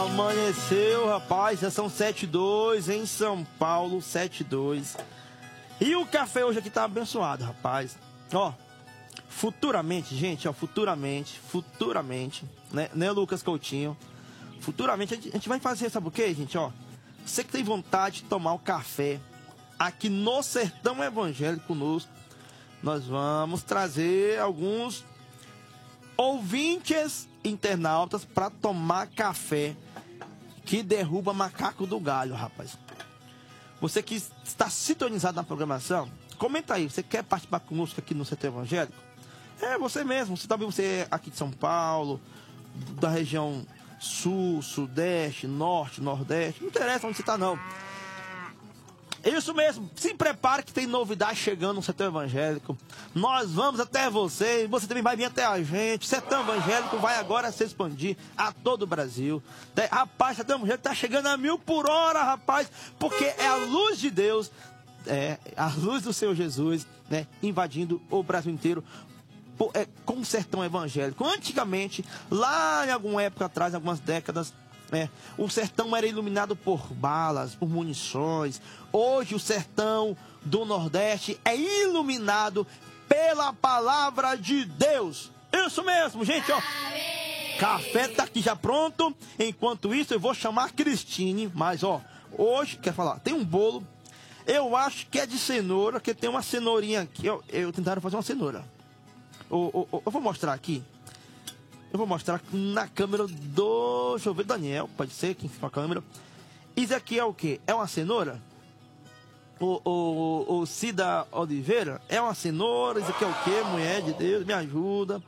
Amanheceu, rapaz, já são 7h02 em São Paulo, 7h02. E o café hoje aqui tá abençoado, rapaz. Ó, futuramente, gente, ó, futuramente, né, Lucas Coutinho? Futuramente a gente vai fazer, sabe o que, gente, ó? Você que tem vontade de tomar um café aqui no Sertão Evangélico conosco, nós vamos trazer alguns ouvintes internautas para tomar café que derruba macaco do galho, rapaz. Você que está sintonizado na programação, comenta aí, você quer participar conosco aqui no Sertão Evangélico? É você mesmo, você é aqui de São Paulo, da região sul, sudeste, norte, nordeste, não interessa onde você está não. Isso mesmo, se prepare que tem novidade chegando no Sertão Evangélico. Nós vamos até você, você também vai vir até a gente. Sertão Evangélico vai agora se expandir a todo o Brasil. Rapaz, Sertão Evangélico está chegando a 1000 por hora, rapaz, porque é a luz de Deus, a luz do Senhor Jesus, né, invadindo o Brasil inteiro. Com o Sertão Evangélico. Antigamente, lá em alguma época atrás, algumas décadas, o sertão era iluminado por balas, por munições. Hoje o sertão do Nordeste é iluminado pela palavra de Deus. Isso mesmo, gente, ó. Café tá aqui já pronto. Enquanto isso, eu vou chamar a Cristine. Mas, ó, hoje, quer falar, tem um bolo. Eu acho que é de cenoura, que tem uma cenourinha aqui. Eu tentaram fazer uma cenoura. Eu vou mostrar aqui. Eu vou mostrar na câmera do... Deixa eu ver, Daniel. Pode ser, quem fica com a câmera. Isso aqui é o quê? É uma cenoura? O Cida Oliveira? É uma cenoura? Isso aqui é o quê? Mulher de Deus, me ajuda.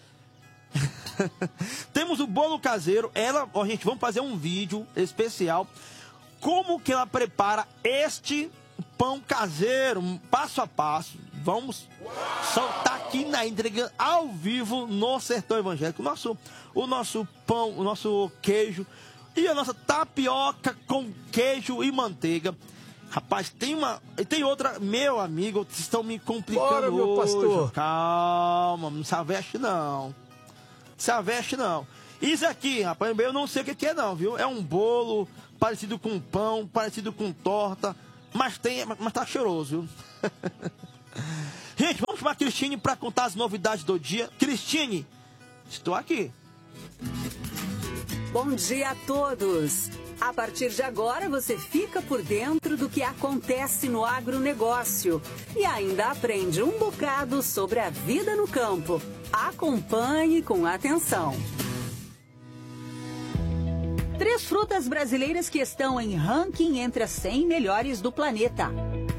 Temos o bolo caseiro. Ó, gente, vamos fazer um vídeo especial. Como que ela prepara este pão caseiro, passo a passo. Vamos soltar aqui na entrega ao vivo no Sertão Evangélico. O nosso pão, o nosso queijo e a nossa tapioca com queijo e manteiga. Rapaz, tem outra, meu amigo, vocês estão me complicando. Bora, meu hoje. Pastor. Calma, não se aveste não. Se aveste não. Isso aqui, rapaz, eu não sei o que é não, viu? É um bolo parecido com pão, parecido com torta, mas tá cheiroso, viu? Gente, vamos chamar a Cristine para contar as novidades do dia. Cristine, estou aqui. Bom dia a todos. A partir de agora, você fica por dentro do que acontece no agronegócio e ainda aprende um bocado sobre a vida no campo. Acompanhe com atenção. 3 frutas brasileiras que estão em ranking entre as 100 melhores do planeta.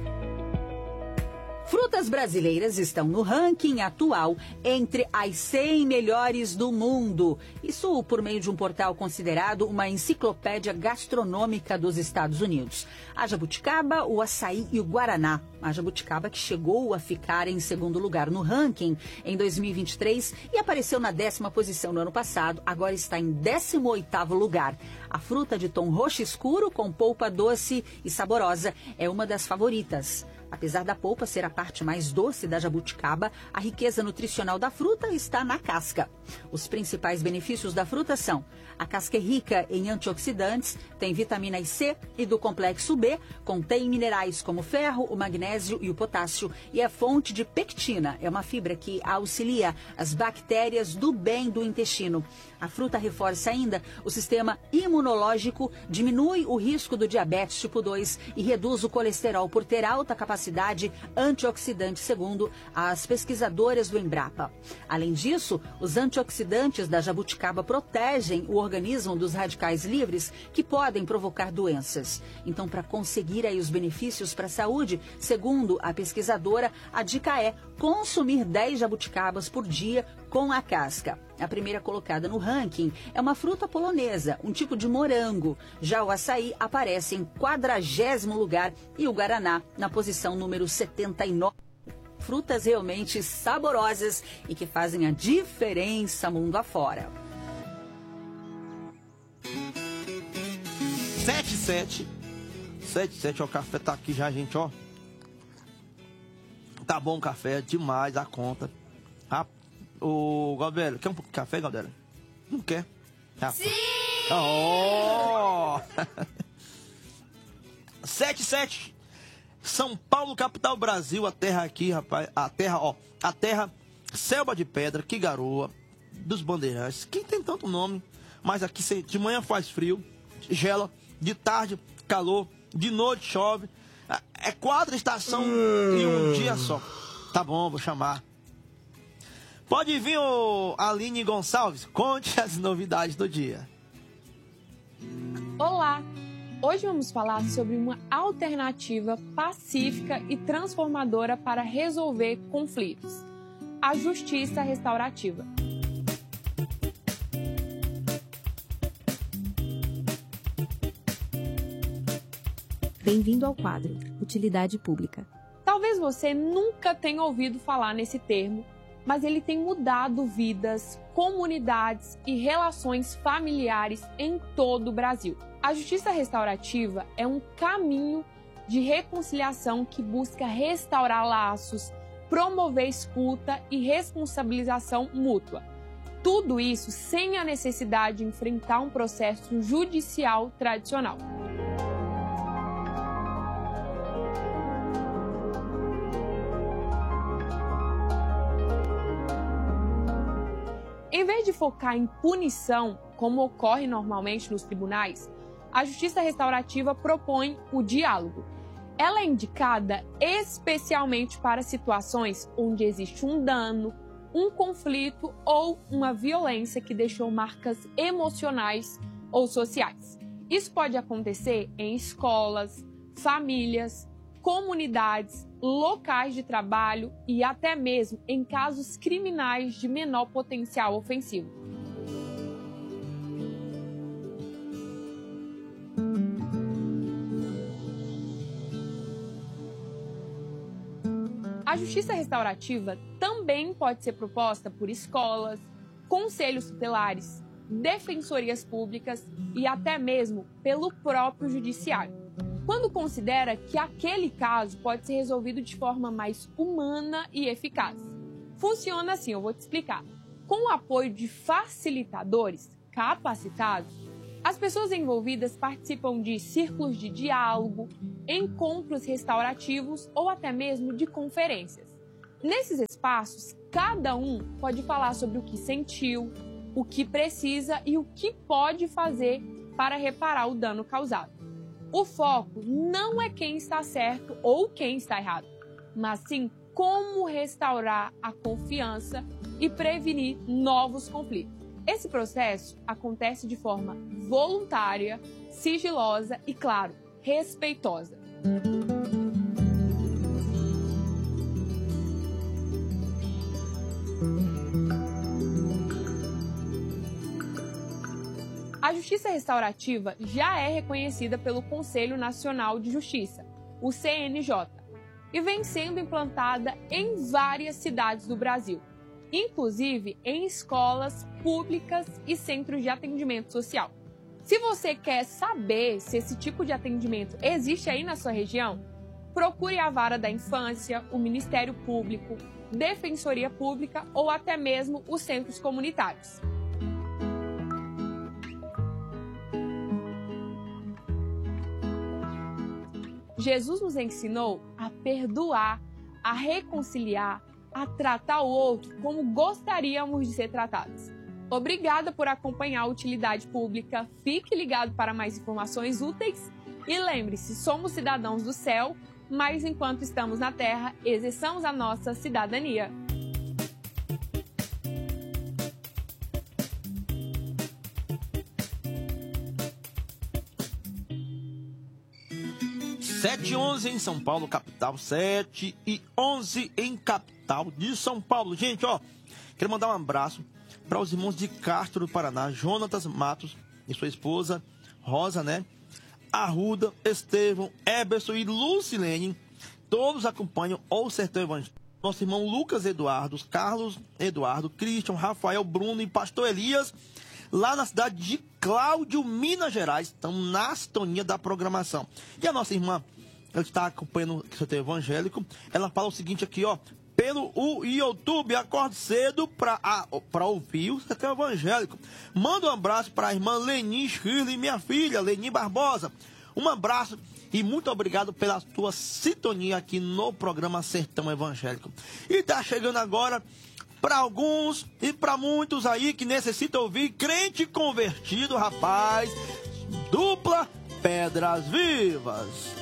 Frutas brasileiras estão no ranking atual entre as 100 melhores do mundo. Isso por meio de um portal considerado uma enciclopédia gastronômica dos Estados Unidos. A jabuticaba, o açaí e o guaraná. A jabuticaba que chegou a ficar em segundo lugar no ranking em 2023 e apareceu na 10ª posição no ano passado, agora está em 18º lugar. A fruta de tom roxo escuro com polpa doce e saborosa é uma das favoritas. Apesar da polpa ser a parte mais doce da jabuticaba, a riqueza nutricional da fruta está na casca. Os principais benefícios da fruta são: a casca é rica em antioxidantes, tem vitaminas C e do complexo B, contém minerais como o ferro, o magnésio e o potássio e é fonte de pectina, é uma fibra que auxilia as bactérias do bem do intestino. A fruta reforça ainda o sistema imunológico, diminui o risco do diabetes tipo 2 e reduz o colesterol por ter alta capacidade antioxidante, segundo as pesquisadoras do Embrapa. Além disso, os antioxidantes da jabuticaba protegem o organismo dos radicais livres que podem provocar doenças. Então, para conseguir aí os benefícios para a saúde, segundo a pesquisadora, a dica é consumir 10 jabuticabas por dia com a casca. A primeira colocada no ranking é uma fruta polonesa, um tipo de morango. Já o açaí aparece em 40º lugar e o guaraná na posição número 79. Frutas realmente saborosas e que fazem a diferença mundo afora. 77, ó, o café tá aqui já, gente, ó. Tá bom o café, demais a conta. Ô, Gabriela, quer um pouco de café, Gabriela? Não quer? Sim! Oh! 77. São Paulo, capital Brasil, a terra aqui, rapaz. A terra selva de pedra, que garoa, dos bandeirantes. Quem tem tanto nome? Mas aqui de manhã faz frio, gela, de tarde calor, de noite chove. É 4 estações em um dia só. Tá bom, vou chamar. Pode vir, Aline Gonçalves, conte as novidades do dia. Olá! Hoje vamos falar sobre uma alternativa pacífica e transformadora para resolver conflitos: a justiça restaurativa. Bem-vindo ao quadro Utilidade Pública. Talvez você nunca tenha ouvido falar nesse termo, mas ele tem mudado vidas, comunidades e relações familiares em todo o Brasil. A justiça restaurativa é um caminho de reconciliação que busca restaurar laços, promover escuta e responsabilização mútua. Tudo isso sem a necessidade de enfrentar um processo judicial tradicional. Em vez de focar em punição, como ocorre normalmente nos tribunais, a justiça restaurativa propõe o diálogo. Ela é indicada especialmente para situações onde existe um dano, um conflito ou uma violência que deixou marcas emocionais ou sociais. Isso pode acontecer em escolas, famílias, comunidades, locais de trabalho e até mesmo em casos criminais de menor potencial ofensivo. A justiça restaurativa também pode ser proposta por escolas, conselhos tutelares, defensorias públicas e até mesmo pelo próprio judiciário, quando considera que aquele caso pode ser resolvido de forma mais humana e eficaz. Funciona assim, eu vou te explicar. Com o apoio de facilitadores capacitados, as pessoas envolvidas participam de círculos de diálogo, encontros restaurativos ou até mesmo de conferências. Nesses espaços, cada um pode falar sobre o que sentiu, o que precisa e o que pode fazer para reparar o dano causado. O foco não é quem está certo ou quem está errado, mas sim como restaurar a confiança e prevenir novos conflitos. Esse processo acontece de forma voluntária, sigilosa e, claro, respeitosa. A justiça restaurativa já é reconhecida pelo Conselho Nacional de Justiça, o CNJ, e vem sendo implantada em várias cidades do Brasil, inclusive em escolas públicas e centros de atendimento social. Se você quer saber se esse tipo de atendimento existe aí na sua região, procure a Vara da Infância, o Ministério Público, Defensoria Pública ou até mesmo os centros comunitários. Jesus nos ensinou a perdoar, a reconciliar, a tratar o outro como gostaríamos de ser tratados. Obrigada por acompanhar a Utilidade Pública. Fique ligado para mais informações úteis e lembre-se, somos cidadãos do céu, mas enquanto estamos na terra, exerçamos a nossa cidadania. Sete e 11 em São Paulo, capital. 7h11 em capital de São Paulo. Gente, ó, quero mandar um abraço para os irmãos de Castro do Paraná, Jonatas Matos e sua esposa, Rosa, né? Arruda, Estevão, Eberson e Lucilene. Todos acompanham o Sertão Evangélico. Nosso irmão Lucas Eduardo, Carlos Eduardo, Christian, Rafael, Bruno e Pastor Elias, lá na cidade de Cláudio, Minas Gerais, estão na sintonia da programação. E a nossa irmã, ela está acompanhando o Sertão Evangélico, ela fala o seguinte aqui, ó: pelo YouTube. Acorde cedo para ouvir o Sertão Evangélico. Manda um abraço para a irmã Leni Shirley, minha filha, Leni Barbosa. Um abraço e muito obrigado pela tua sintonia aqui no programa Sertão Evangélico. E tá chegando agora para alguns e para muitos aí que necessitam ouvir crente convertido, rapaz. Dupla Pedras Vivas.